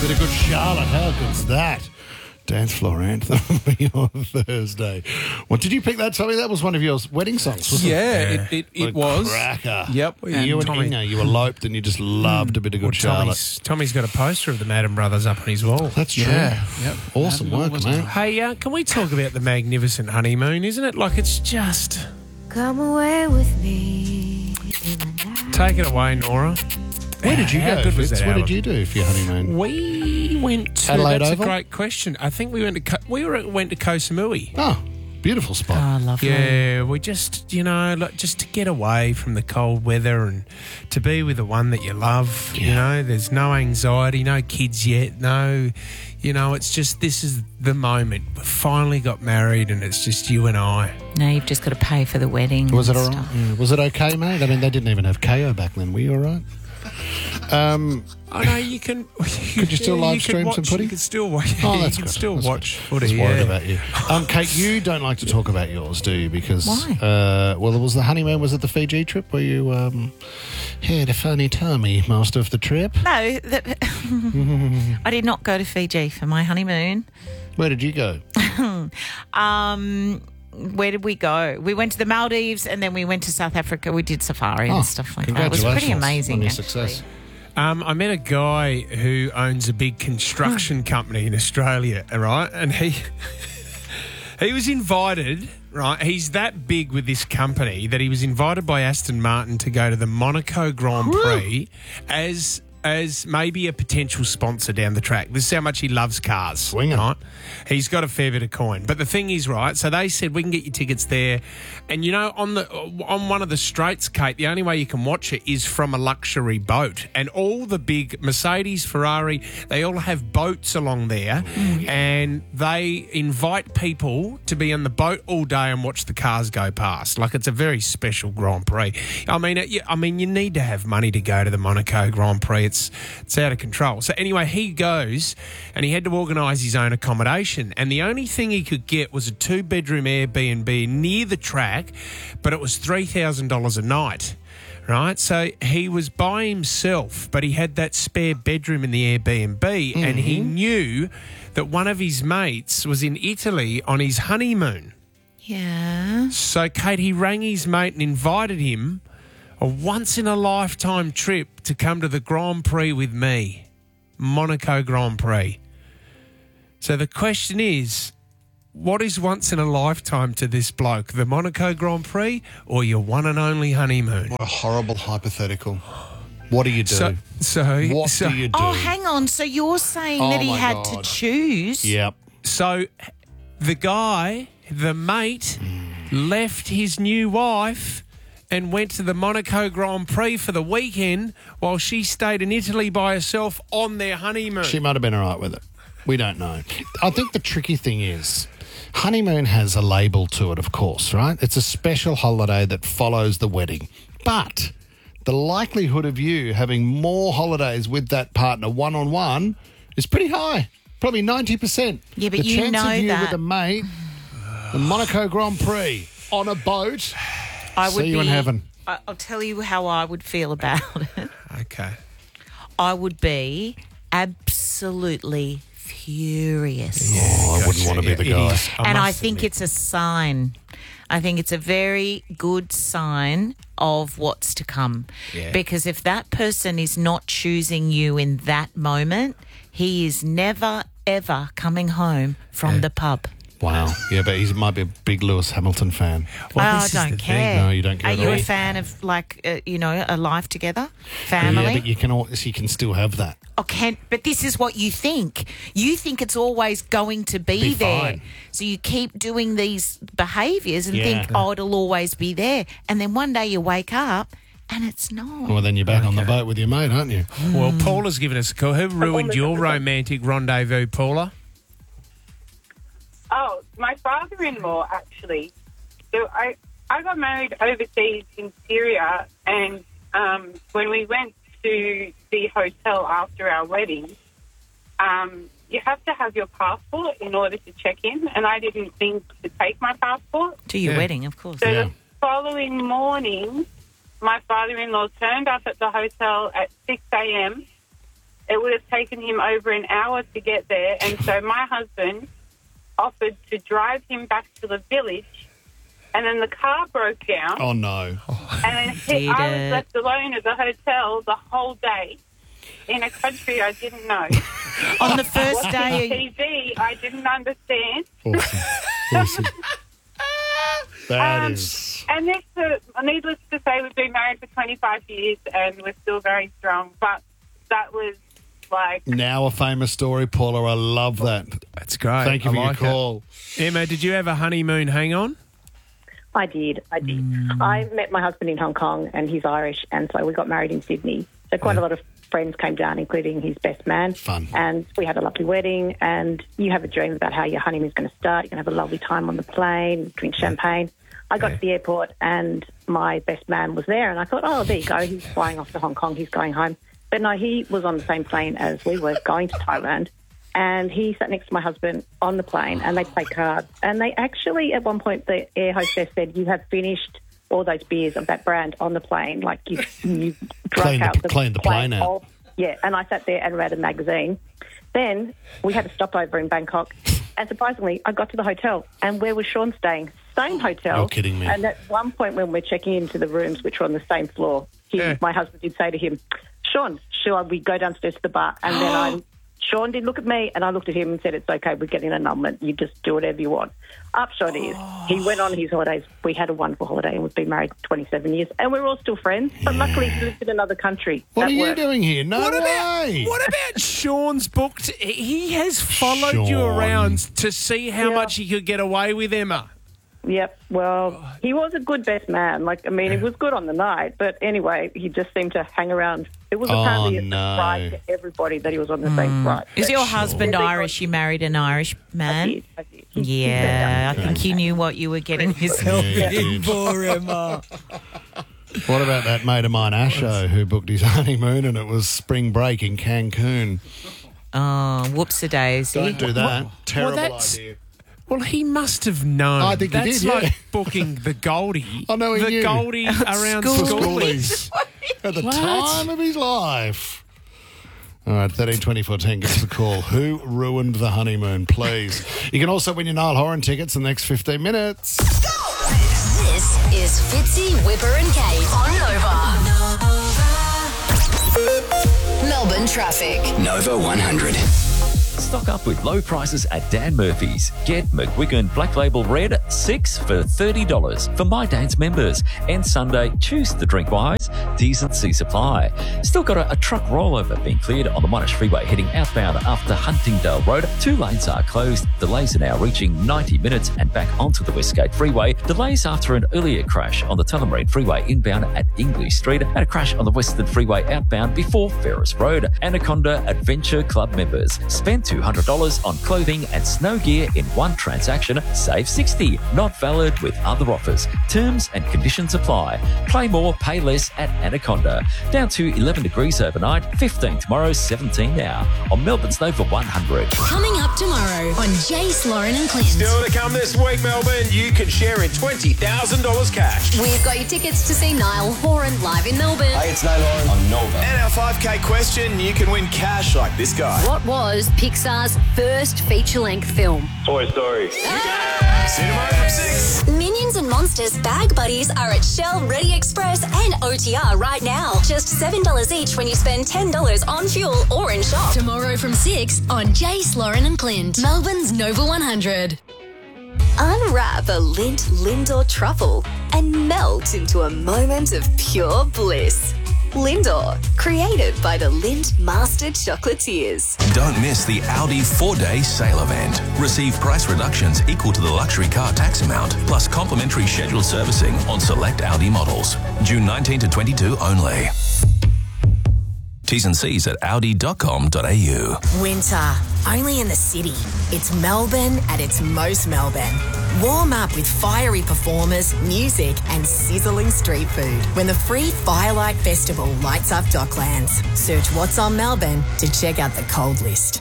Bit of good Charlotte. How good's that? Dance floor anthem on Thursday. What did you pick that, Tommy? That was one of your wedding songs, wasn't it? It was. Cracker. Yep. You and Tommy. Inga, you eloped and you just loved a bit of good Charlotte. Tommy's got a poster of the Madden Brothers up on his wall. That's true. Yeah. Yep. Awesome work, mate. Hey, can we talk about the magnificent honeymoon? Isn't it? Like, it's just... Come away with me. Take it away, Nora. Where did you How go, good was Fitz? that What album? did you do for your honeymoon? We went to... Adelaide That's Oval? a great question. I think we went to Koh Samui. Oh, beautiful spot. Oh, lovely. Yeah, we just, just to get away from the cold weather and to be with the one that you love. Yeah. There's no anxiety, no kids yet, no, it's just this is the moment. We finally got married and it's just you and I. Now you've just got to pay for the wedding. Was it and all right? stuff. Yeah. Was it okay, mate? I mean, they didn't even have KO back then. Were you all right? I know you can. Could you still live stream some footy? You can still watch. Oh, that's you can good. still That's watch good. footy. Just worried Yeah. about you. Kate, you don't like to talk about yours, do you? Because Why? Well, it was the honeymoon. Was it the Fiji trip where you had a funny tummy most of the trip? No, I did not go to Fiji for my honeymoon. Where did you go? Where did we go? We went to the Maldives and then we went to South Africa. We did safari and stuff like that. It was Congratulations pretty amazing. on your actually. success. I met a guy who owns a big construction company in Australia, right? And he was invited, right? He's that big with this company that he was invited by Aston Martin to go to the Monaco Grand Prix as maybe a potential sponsor down the track. This is how much he loves cars. Swinging. Right? He's got a fair bit of coin. But the thing is, right, so they said we can get you tickets there. And, on one of the straights, Kate, the only way you can watch it is from a luxury boat. And all the big Mercedes, Ferrari, they all have boats along there. And they invite people to be on the boat all day and watch the cars go past. Like, it's a very special Grand Prix. I mean, you need to have money to go to the Monaco Grand Prix. It's out of control. So anyway, he goes and he had to organise his own accommodation, and the only thing he could get was a 2-bedroom Airbnb near the track, but it was $3,000 a night. Right, so he was by himself, but he had that spare bedroom in the Airbnb, and he knew that one of his mates was in Italy on his honeymoon. Yeah. So, Kate, he rang his mate and invited him a once-in-a-lifetime trip to come to the Grand Prix with me, Monaco Grand Prix. So the question is, what is once-in-a-lifetime to this bloke, the Monaco Grand Prix or your one and only honeymoon? What a horrible hypothetical. What do you do? So What do you do? Oh, hang on. So you're saying that he my had God. to choose? Yep. So the guy, the mate, left his new wife and went to the Monaco Grand Prix for the weekend while she stayed in Italy by herself on their honeymoon. She might have been all right with it. We don't know. I think the tricky thing is honeymoon has a label to it, of course, right? It's a special holiday that follows the wedding. But the likelihood of you having more holidays with that partner one-on-one is pretty high. Probably 90%. Yeah, but the you chance know of you that. with a mate, the Monaco Grand Prix, on a boat, I would see you in heaven. I'll tell you how I would feel about it. Okay. I would be absolutely furious. Oh, I wouldn't want to be the guy. And I think it's a sign. I think it's a very good sign of what's to come. Yeah. Because if that person is not choosing you in that moment, he is never, ever coming home from the pub. Wow. Yeah, but he might be a big Lewis Hamilton fan. I this is don't the care. thing. No, you don't care Are at you all. a fan of, a life together? Family? Yeah, but you can still have that. But this is what you think. You think it's always going to be there. fine. So you keep doing these behaviours and Yeah. think, it'll always be there. And then one day you wake up and it's not. Well, then you're back on the boat with your mate, aren't you? Well, Paula's given us a call. Who ruined your romantic rendezvous, Paula? Oh, my father-in-law, actually. So I got married overseas in Syria, and when we went to the hotel after our wedding, you have to have your passport in order to check in, and I didn't think to take my passport. To your Yeah. wedding, of course. So Yeah. the following morning, my father-in-law turned up at the hotel at 6 a.m., it would have taken him over an hour to get there. And so my husband offered to drive him back to the village, and then the car broke down. Oh, no. And then I was left alone at the hotel the whole day in a country I didn't know. On the first Watching day, TV, I didn't understand. Awesome. That is... And needless to say, we've been married for 25 years and we're still very strong. But that was like... Now a famous story, Paula. I love that. That's great. Thank you I for like your call. Emma, did you have a honeymoon hang-on? I did. I met my husband in Hong Kong, and he's Irish, and so we got married in Sydney. So quite a lot of friends came down, including his best man. Fun. And we had a lovely wedding, and you have a dream about how your honeymoon's going to start. You're going to have a lovely time on the plane, drink champagne. I got to the airport, and my best man was there, and I thought, oh, there you go. He's flying off to Hong Kong. He's going home. But no, he was on the same plane as we were, going to Thailand. And he sat next to my husband on the plane, and they played cards. And they actually, at one point, the air hostess said, "You have finished all those beers of that brand on the plane. Like you drunk out the plane out." Yeah, and I sat there and read a magazine. Then we had a stopover in Bangkok, and surprisingly, I got to the hotel, and where was Sean staying? Same hotel. You're kidding me. And at one point, when we're checking into the rooms, which were on the same floor, my husband did say to him, "Sean, shall we go downstairs to the bar?" And then Sean did look at me, and I looked at him and said, "It's okay, we're getting an annulment. You just do whatever you want." Upshot is, he went on his holidays. We had a wonderful holiday, and we've been married 27 years, and we're all still friends. But luckily, he lives in another country. What are you doing here? No way. What about Sean's booked? He has followed you around to see how much he could get away with, Emma. Yep. Well, he was a good best man. He was good on the night. But anyway, he just seemed to hang around. It was apparently a surprise to everybody that he was on the same flight. is your husband Irish? You married an Irish man? I did. Yeah, I think he knew what you were getting yourself in for, Emma. What about that mate of mine, Asho, who booked his honeymoon and it was spring break in Cancun? Oh, whoops-a-daisy. Don't do that. Terrible idea. Well, he must have known. I think he That's did, like yeah. booking the Goldie. I know he knew. The Goldie around Schoolies. At the time of his life. All right, 132410, give us a call. Who ruined the honeymoon, please? You can also win your Niall Horan tickets in the next 15 minutes. This is Fitzy, Whipper and Kate on Nova. Melbourne traffic. Nova 100. Stock up with low prices at Dan Murphy's. Get McGuigan Black Label Red 6 for $30 for My Dan's members. And Sunday, choose the drink wise. T&C Supply. Still got a truck rollover being cleared on the Monash Freeway heading outbound after Huntingdale Road. 2 lanes are closed. Delays are now reaching 90 minutes and back onto the Westgate Freeway. Delays after an earlier crash on the Tullamarine Freeway inbound at English Street and a crash on the Western Freeway outbound before Ferris Road. Anaconda Adventure Club members. Spend $200 on clothing and snow gear in one transaction. Save $60. Not valid with other offers. Terms and conditions apply. Play more, pay less at Anaconda. Down to 11 degrees overnight, 15 tomorrow, 17 now. On Melbourne's Nova 100. Coming up tomorrow on Jace, Lauren and Clint. Still to come this week, Melbourne. You can share in $20,000 cash. We've got your tickets to see Niall Horan live in Melbourne. Hey, it's Niall Horan on Nova. And our 5K question, you can win cash like this guy. What was Pixar's first feature-length film? Toy Story. See you tomorrow from 6. Minions and Monsters Bag Buddies are at Shell, Ready Express and OTR right now. Just $7 each when you spend $10 on fuel or in shop. Tomorrow from 6 on Jace, Lauren and Clint. Melbourne's Nova 100. Unwrap a Lindt Lindor truffle and melt into a moment of pure bliss. Lindor, created by the Lindt Master Chocolatiers. Don't miss the Audi 4-day sale event. Receive price reductions equal to the luxury car tax amount, plus complimentary scheduled servicing on select Audi models. June 19 to 22 only. T's and C's at audi.com.au. Winter, only in the city. It's Melbourne at its most Melbourne. Warm up with fiery performers, music and sizzling street food when the free Firelight Festival lights up Docklands. Search What's on Melbourne to check out the cold list.